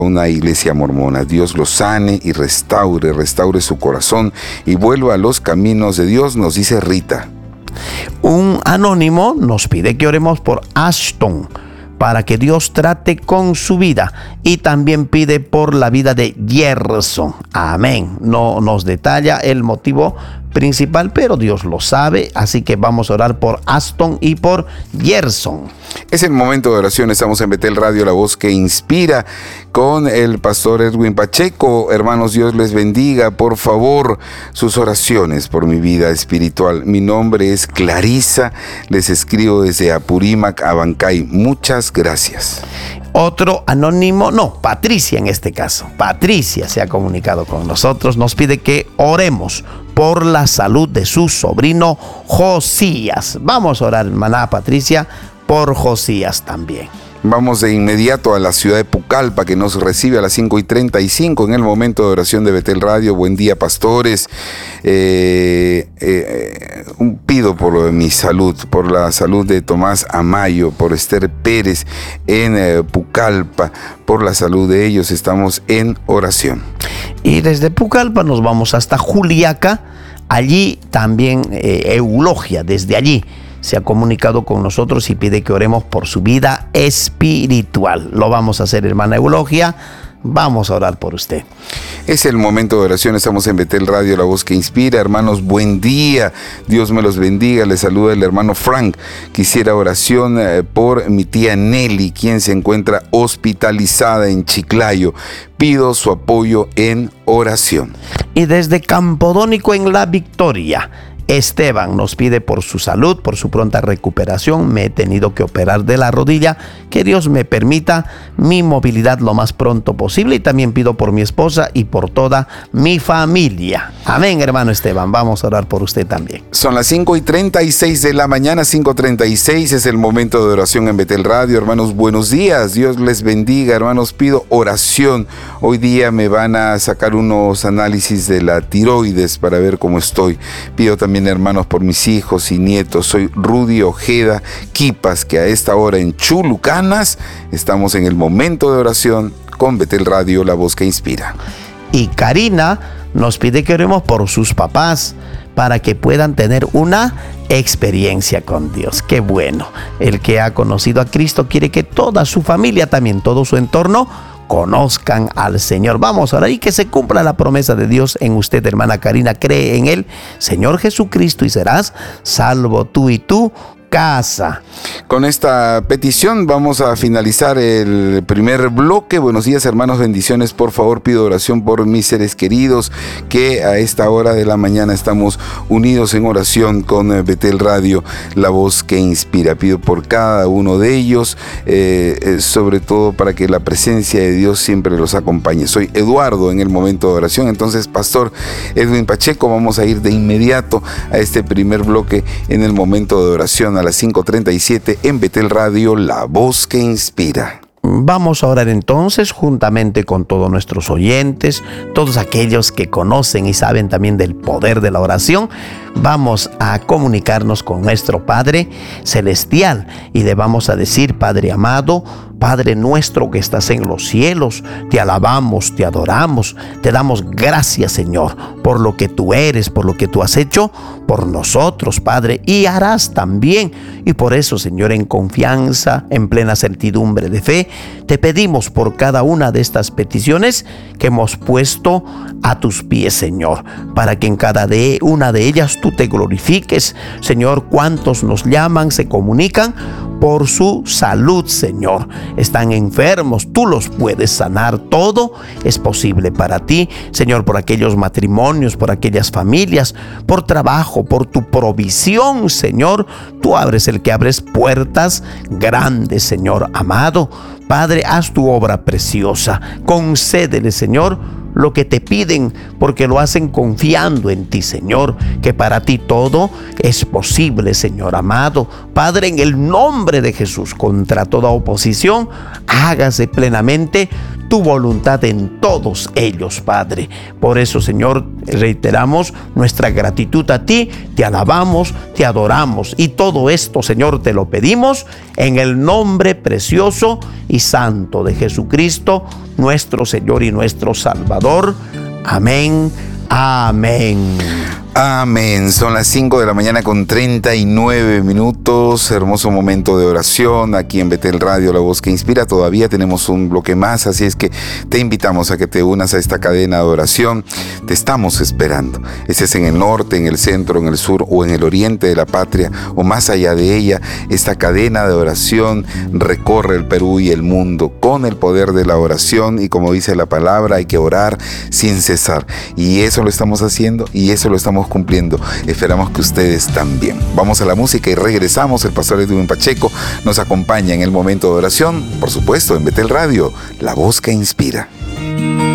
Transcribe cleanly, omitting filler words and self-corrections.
una iglesia mormona. Dios lo sane y restaure su corazón y vuelva a los caminos de Dios, nos dice Rita. Un anónimo nos pide que oremos por Ashton, para que Dios trate con su vida, y también pide por la vida de Gerson. Amén. No nos detalla el motivo principal, pero Dios lo sabe, así que vamos a orar por Aston y por Gerson. Es el momento de oración. Estamos en Betel Radio, la voz que inspira, con el pastor Edwin Pacheco. Hermanos, Dios les bendiga. Por favor, sus oraciones por mi vida espiritual. Mi nombre es Clarisa. Les escribo desde Apurímac, Abancay. Muchas gracias. Otro anónimo, Patricia en este caso. Patricia se ha comunicado con nosotros. Nos pide que oremos por la salud de su sobrino Josías. Vamos a orar, hermana Patricia, por Josías también. Vamos de inmediato a la ciudad de Pucallpa, que nos recibe a las 5:35 en el momento de oración de Betel Radio. Buen día, pastores. Pido por mi salud, por la salud de Tomás Amayo, por Esther Pérez en Pucallpa, por la salud de ellos estamos en oración. Y desde Pucallpa nos vamos hasta Juliaca. Allí también Eulogia, desde allí se ha comunicado con nosotros y pide que oremos por su vida espiritual. Lo vamos a hacer, hermana Eulogia. Vamos a orar por usted. Es el momento de oración. Estamos en Betel Radio, la voz que inspira. Hermanos, buen día. Dios me los bendiga. Les saluda el hermano Frank. Quisiera oración por mi tía Nelly, quien se encuentra hospitalizada en Chiclayo. Pido su apoyo en oración. Y desde Campodónico en La Victoria, Esteban nos pide por su salud, por su pronta recuperación. Me he tenido que operar de la rodilla. Que Dios me permita mi movilidad lo más pronto posible. Y también pido por mi esposa y por toda mi familia. Amén, hermano Esteban. Vamos a orar por usted también. Son las 5:36 de la mañana, 5:36. Es el momento de oración en Betel Radio. Hermanos, buenos días. Dios les bendiga. Hermanos, pido oración. Hoy día me van a sacar unos análisis de la tiroides para ver cómo estoy. Pido también, hermanos, por mis hijos y nietos. Soy Rudy Ojeda Quipas, que a esta hora en Chulucanas estamos en el momento de oración con Betel Radio, la voz que inspira. Y Karina nos pide que oremos por sus papás para que puedan tener una experiencia con Dios. Qué bueno. El que ha conocido a Cristo quiere que toda su familia, también todo su entorno, conozcan al Señor. Vamos a orar y que se cumpla la promesa de Dios en usted, hermana Karina. Cree en el Señor Jesucristo y serás salvo tú y tu casa. Con esta petición vamos a finalizar el primer bloque. Buenos días, hermanos, bendiciones. Por favor, pido oración por mis seres queridos que a esta hora de la mañana estamos unidos en oración con Betel Radio, la voz que inspira. Pido por cada uno de ellos, sobre todo para que la presencia de Dios siempre los acompañe. Soy Eduardo en el momento de oración. Entonces, pastor Edwin Pacheco, vamos a ir de inmediato a este primer bloque en el momento de oración a las 5:37 en Betel Radio, la voz que inspira. Vamos a orar entonces juntamente con todos nuestros oyentes, todos aquellos que conocen y saben también del poder de la oración. Vamos a comunicarnos con nuestro Padre Celestial y le vamos a decir: Padre amado, Padre nuestro que estás en los cielos, te alabamos, te adoramos, te damos gracias, Señor, por lo que tú eres, por lo que tú has hecho por nosotros, Padre, y harás también. Y por eso, Señor, en confianza, en plena certidumbre de fe, te pedimos por cada una de estas peticiones que hemos puesto a tus pies, Señor, para que en cada una de ellas tú te glorifiques. Señor, cuántos nos llaman, se comunican por su salud, Señor. Están enfermos, tú los puedes sanar. Todo es posible para ti, Señor, por aquellos matrimonios, por aquellas familias, por trabajo, por tu provisión, Señor. Tú abres el que abres puertas grandes, Señor amado. Padre, haz tu obra preciosa. Concédele, Señor, lo que te piden, porque lo hacen confiando en ti, Señor, que para ti todo es posible, Señor amado. Padre, en el nombre de Jesús, contra toda oposición, hágase plenamente tu voluntad en todos ellos, Padre. Por eso, Señor, reiteramos nuestra gratitud a ti, te alabamos, te adoramos, y todo esto, Señor, te lo pedimos en el nombre precioso y santo de Jesucristo, nuestro Señor y nuestro Salvador. Amén. Amén. Amén. Son las 5 de la mañana con 39 minutos. Hermoso momento de oración aquí en Betel Radio, la voz que inspira. Todavía tenemos un bloque más, así es que te invitamos a que te unas a esta cadena de oración. Te estamos esperando. Estés en el norte, en el centro, en el sur o en el oriente de la patria o más allá de ella. Esta cadena de oración recorre el Perú y el mundo con el poder de la oración, y como dice la palabra, hay que orar sin cesar. Y eso lo estamos haciendo y eso lo estamos cumpliendo. Esperamos que ustedes también. Vamos a la música y regresamos. El pastor Edwin Pacheco nos acompaña en el momento de oración, por supuesto, en Betel Radio, la voz que inspira.